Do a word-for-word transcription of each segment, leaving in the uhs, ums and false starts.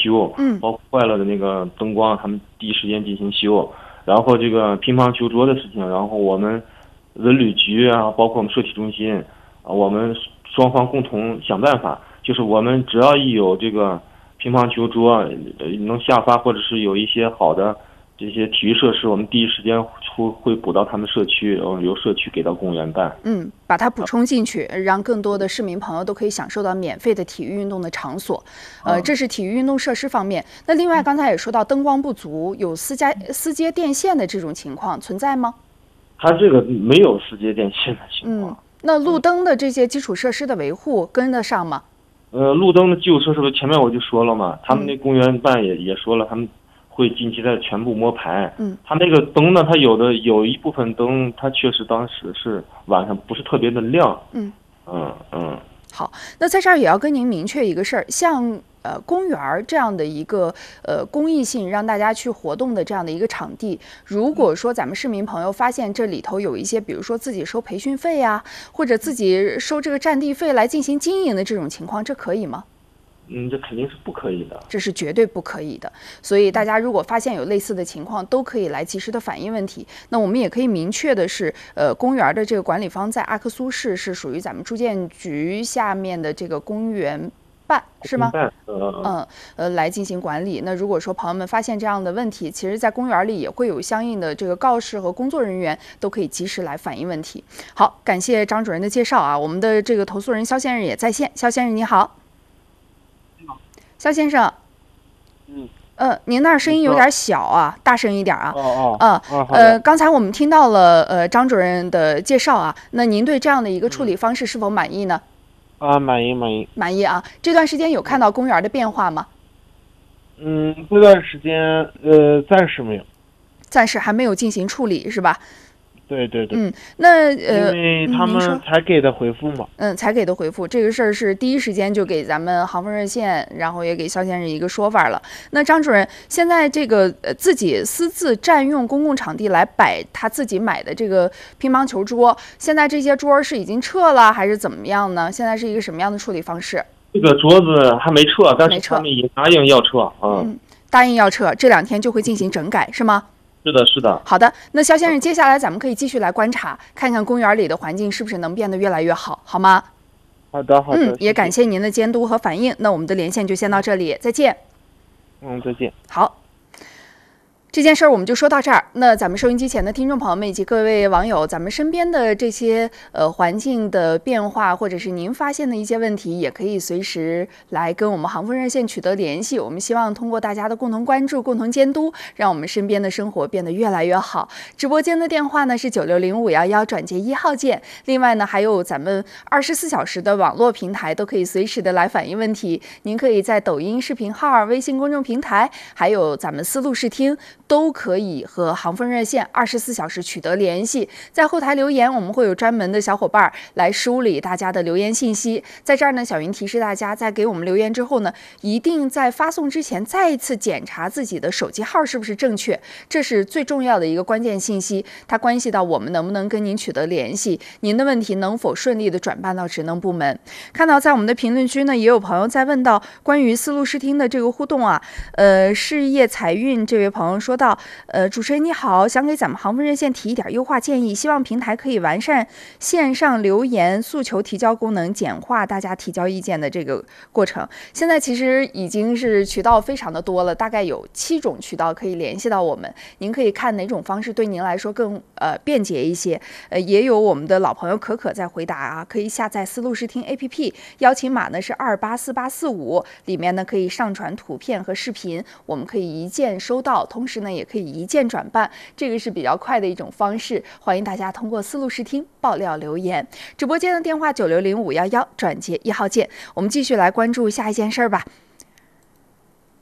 修， 嗯， 包括坏了的那个灯光，他们第一时间进行修。然后这个乒乓球桌的事情，然后我们文旅局啊，包括我们社体中心啊，我们双方共同想办法，就是我们只要一有这个乒乓球桌呃能下发，或者是有一些好的这些体育设施，我们第一时间会会补到他们社区，呃，由社区给到公园办。 嗯，把它补充进去，让更多的市民朋友都可以享受到免费的体育运动的场所。呃，这是体育运动设施方面。那另外，刚才也说到灯光不足，有私家私接电线的这种情况存在吗？ 它这个没有私接电线的情况。 嗯，那路灯的这些基础设施的维护跟得上吗？ 呃，路灯的基础设施前面我就说了嘛，他们那公园办也也说了，他们会近期的全部摸排。 嗯， 它那个灯呢，它有的有一部分灯，它确实当时是晚上不是特别的亮。 嗯嗯嗯。 好，那在这儿也要跟您明确一个事儿，像呃公园这样的一个呃公益性让大家去活动的这样的一个场地，如果说咱们市民朋友发现这里头有一些，比如说自己收培训费呀，或者自己收这个占地费来进行经营的这种情况，这可以吗？ 嗯，这肯定是不可以的， 这是绝对不可以的。所以大家如果发现有类似的情况，都可以来及时的反映问题。那我们也可以明确的是，呃，公园的这个管理方在阿克苏市是属于咱们住建局下面的这个公园办，是吗？嗯呃，来进行管理。那如果说朋友们发现这样的问题，其实在公园里也会有相应的这个告示和工作人员，都可以及时来反映问题。好，感谢张主任的介绍啊。我们的这个投诉人肖先生也在线，肖先生你好。肖先生， 嗯， 呃，您那儿声音有点小啊，大声一点啊。 哦哦， 啊， 哦呃，刚才我们听到了呃张主任的介绍啊，那您对这样的一个处理方式是否满意呢？ 啊，满意满意。 满意啊！这段时间有看到公园的变化吗？ 嗯，这段时间呃暂时没有， 暂时还没有进行处理是吧？ 对对对， 嗯，那呃， 因为他们才给的回复嘛。 嗯，才给的回复，这个事儿是第一时间就给咱们航风热线，然后也给肖先生一个说法了。那张主任，现在这个呃自己私自占用公共场地来摆他自己买的这个乒乓球桌，现在这些桌是已经撤了还是怎么样呢？现在是一个什么样的处理方式？ 这个桌子还没撤，但是他们也答应要撤。嗯， 嗯，答应要撤，这两天就会进行整改，是吗？ 是的，是的。 好的，那肖先生，接下来咱们可以继续来观察，看看公园里的环境是不是能变得越来越好，好吗？ 好的，好的。 嗯，也感谢您的监督和反映。那我们的连线就先到这里，再见。 嗯，再见。 好。这件事儿我们就说到这儿。那咱们收音机前的听众朋友们以及各位网友，咱们身边的这些呃环境的变化，或者是您发现的一些问题，也可以随时来跟我们航风热线取得联系。我们希望通过大家的共同关注、共同监督，让我们身边的生活变得越来越好。直播间的电话呢是九六零五幺幺转接一号键。另外呢，还有咱们二十四小时的网络平台，都可以随时的来反映问题。您可以在抖音视频号、微信公众平台，还有咱们思路视听，都可以和航风热线二十四小时取得联系。在后台留言，我们会有专门的小伙伴来梳理大家的留言信息。在这儿呢，小云提示大家，在给我们留言之后呢，一定在发送之前再一次检查自己的手机号是不是正确，这是最重要的一个关键信息，它关系到我们能不能跟您取得联系，您的问题能否顺利的转办到职能部门。看到在我们的评论区呢，也有朋友在问到关于思路视听的这个互动啊，呃，事业财运这位朋友说到，呃，主持人你好，想给咱们航风热线提一点优化建议，希望平台可以完善线上留言诉求提交功能，简化大家提交意见的这个过程。现在其实已经是渠道非常的多了，大概有七种渠道可以联系到我们，您可以看哪种方式对您来说更呃便捷一些。呃，也有我们的老朋友可可在回答啊，可以下载思路视听 A P P， 邀请码呢是二八四八四五，里面呢可以上传图片和视频，我们可以一键收到，同时呢也可以一键转办，这个是比较快的一种方式。欢迎大家通过思路视听爆料留言。直播间的电话九六零五幺幺转接一号键。我们继续来关注下一件事儿吧。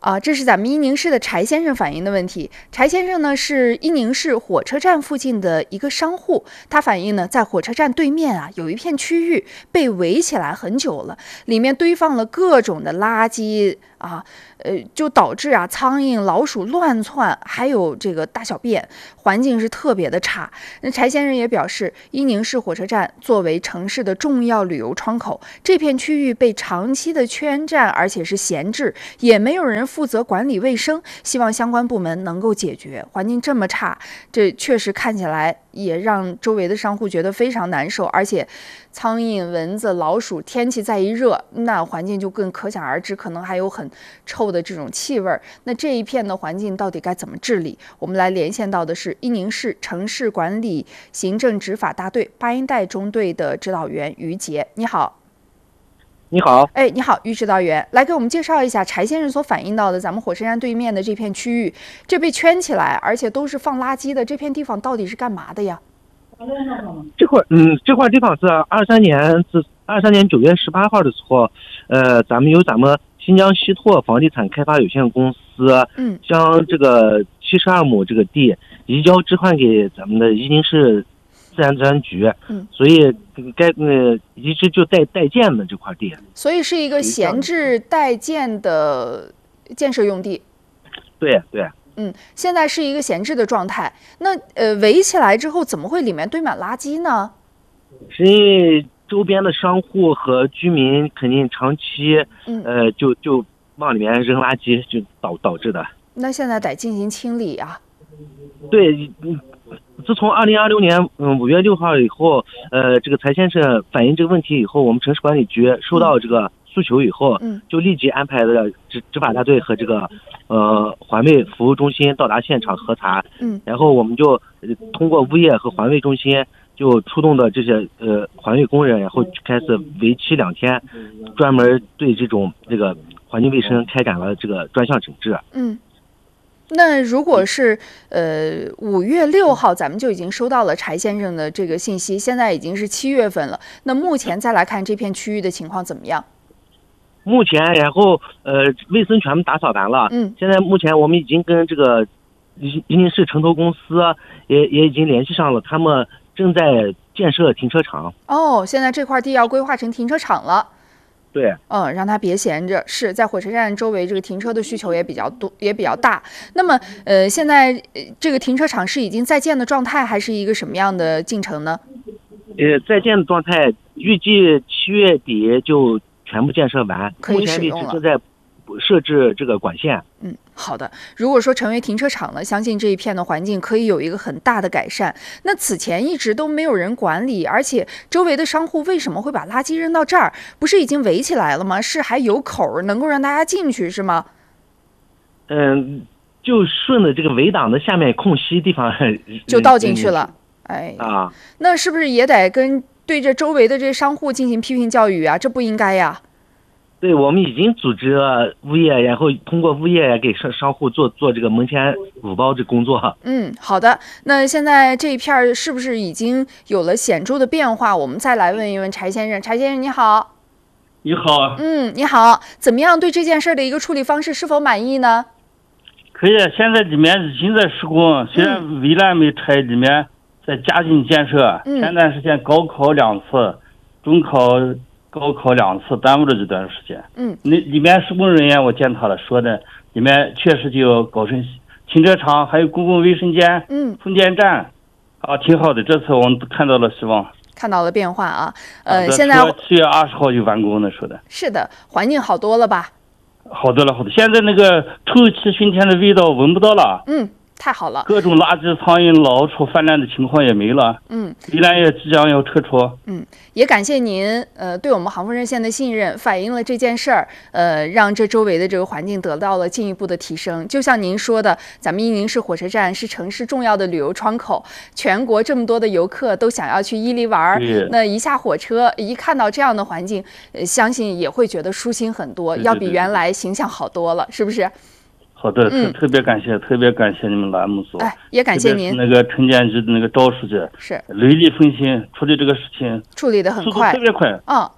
啊，这是咱们伊宁市的柴先生反映的问题。柴先生呢是伊宁市火车站附近的一个商户，他反映呢，在火车站对面啊有一片区域被围起来很久了，里面堆放了各种的垃圾啊，呃，就导致啊苍蝇、老鼠乱窜，还有这个大小便，环境是特别的差。那柴先生也表示，伊宁市火车站作为城市的重要旅游窗口，这片区域被长期的圈占，而且是闲置，也没有人负责管理卫生，希望相关部门能够解决。环境这么差，这确实看起来也让周围的商户觉得非常难受，而且苍蝇、蚊子、老鼠，天气再一热，那环境就更可想而知，可能还有很臭的这种气味。那这一片的环境到底该怎么治理？我们来连线到的是伊宁市城市管理行政执法大队八音带中队的指导员于杰。你好。 你好， 哎，你好，于指导员，来给我们介绍一下柴先生所反映到的咱们火车站对面的这片区域，这被圈起来，而且都是放垃圾的，这片地方到底是干嘛的呀？ 这块嗯，这块地方是二三年是二三年九月十八号的时候，呃，咱们由咱们新疆西拓房地产开发有限公司， 嗯， 将这个七十二亩这个地移交置换给咱们的伊宁市自然资源局， 嗯， 所以该呃一直就待待建的这块地， 所以是一个闲置待建的建设用地。 对对。 嗯，现在是一个闲置的状态。那呃，围起来之后，怎么会里面堆满垃圾呢？ 是因为周边的商户和居民肯定长期， 嗯， 呃，就就往里面扔垃圾，就导导致的。 那现在得进行清理啊。 对，嗯，自从二零二六年嗯五月六号以后，呃，这个柴先生反映这个问题以后，我们城市管理局收到这个诉求以后， 嗯， 就立即安排了执执法大队和这个呃环卫服务中心到达现场核查， 嗯， 然后我们就通过物业和环卫中心就出动的这些呃环卫工人，然后开始为期两天，专门对这种这个环境卫生开展了这个专项整治。 嗯。那如果是呃五月六号，咱们就已经收到了柴先生的这个信息，现在已经是七月份了。那目前再来看这片区域的情况怎么样？ 目前，然后呃卫生全部打扫完了。 嗯。 现在目前我们已经跟这个伊伊宁市城投公司也也已经联系上了，他们正在建设停车场。 哦，现在这块地要规划成停车场了。 对， 嗯，让他别闲着。是在火车站周围，这个停车的需求也比较多，也比较大。那么，呃，现在这个停车场是已经在建的状态，还是一个什么样的进程呢？ 呃，在建的状态，预计七月底就全部建设完。 可以使用了。 目前为止正在设置这个管线。 嗯，好的。如果说成为停车场了，相信这一片的环境可以有一个很大的改善。那此前一直都没有人管理，而且周围的商户为什么会把垃圾扔到这儿？不是已经围起来了吗？是还有口能够让大家进去是吗？ 嗯，就顺着这个围挡的下面空隙地方就倒进去了。哎啊， 那是不是也得跟对这周围的这些商户进行批评教育啊？这不应该呀。 对，我们已经组织了物业，然后通过物业给商商户做做这个门前五包这工作。 嗯，好的。那现在这一片是不是已经有了显著的变化？我们再来问一问柴先生。柴先生你好。 你好。 嗯，你好。怎么样？对这件事的一个处理方式是否满意呢？ 可以，现在里面已经在施工，虽然围栏没拆，里面在加紧建设。 嗯。 前段时间高考两次，中考。高考两次耽误了这段时间。 嗯， 那里面施工人员我见他了，说的里面确实就要搞成停车场，还有公共卫生间、 嗯， 充电站，啊，挺好的。这次我们看到了希望， 看到了变化啊。呃， 啊、 现在七月二十号就完工了，说的。 是的，环境好多了吧？ 好多了，好多。现在那个臭气熏天的味道闻不到了。 嗯。太好了， 各种垃圾、苍蝇、老鼠泛滥的情况也没了。 嗯， 围栏也即将要撤除。 嗯，也感谢您，呃，对我们杭丰热线的信任，反映了这件事儿，呃，让这周围的这个环境得到了进一步的提升。就像您说的，咱们伊宁市火车站是城市重要的旅游窗口，全国这么多的游客都想要去伊犁玩，那一下火车，一看到这样的环境，呃，相信也会觉得舒心很多， 对对对， 要比原来形象好多了，是不是？ 好的， 嗯， 特别感谢，特别感谢你们栏目组， 哎，也感谢您。 那个城建局的那个赵书记是雷厉风行，处理这个事情处理得很快， 速度特别快。 嗯，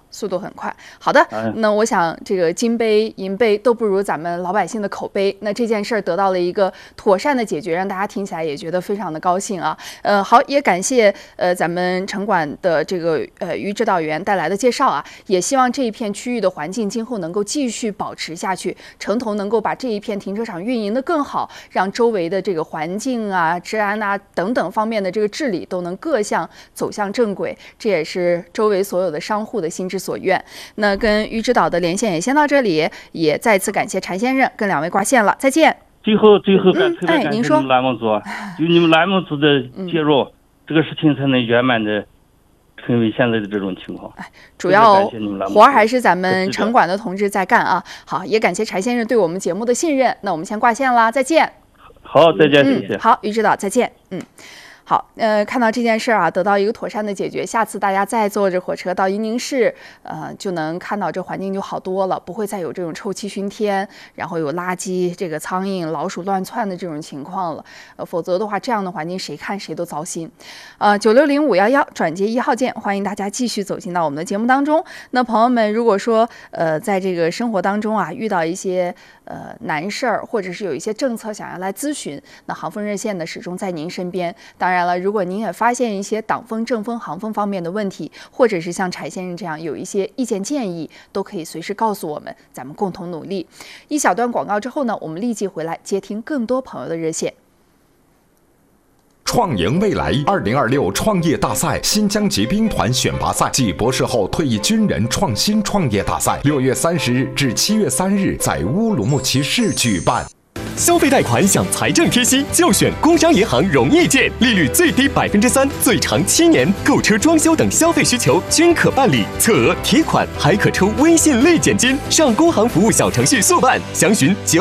速度很快。好的， 哎、 那我想这个金杯银杯都不如咱们老百姓的口碑。那这件事儿得到了一个妥善的解决，让大家听起来也觉得非常的高兴啊。呃，好，也感谢呃咱们城管的这个呃于指导员带来的介绍啊，也希望这一片区域的环境今后能够继续保持下去，城投能够把这一片停车场运营的更好，让周围的这个环境啊、治安啊等等方面的这个治理都能各项走向正轨，这也是周围所有的商户的心之所愿。那跟于指导的连线也先到这里，也再次感谢柴先生跟两位挂线了，再见。 最后，最后还嗯特别哎您说感谢你们栏目组，有你们栏目组的介入， 嗯、 这个事情才能圆满的成为现在的这种情况。 哎，主要活儿还是咱们城管的同志在干啊。好，也感谢柴先生对我们节目的信任。那我们先挂线啦，再见。 好，再见，谢谢。 嗯、好，于指导，再见。嗯。好，呃，看到这件事儿啊，得到一个妥善的解决，下次大家再坐着火车到夷宁市，呃，就能看到这环境就好多了，不会再有这种臭气熏天，然后有垃圾、这个苍蝇、老鼠乱窜的这种情况了。呃，否则的话，这样的环境谁看谁都糟心。呃，九六零五幺幺转接一号键，欢迎大家继续走进到我们的节目当中。那朋友们，如果说呃，在这个生活当中啊，遇到一些呃难事儿，或者是有一些政策想要来咨询，那航风热线呢始终在您身边。当然了，如果您也发现一些党风、政风、航风方面的问题，或者是像柴先生这样有一些意见建议，都可以随时告诉我们，咱们共同努力。一小段广告之后呢，我们立即回来接听更多朋友的热线。 创赢未来二零二六创业大赛新疆骑兵团选拔赛暨博士后退役军人创新创业大赛，六月三十日至七月三日在乌鲁木齐市举办。 消费贷款享财政贴息，就选工商银行容易借，利率最低百分之三，最长七年，购车、装修等消费需求均可办理，侧额提款还可抽微信立减金，上工行服务小程序速办，详询九。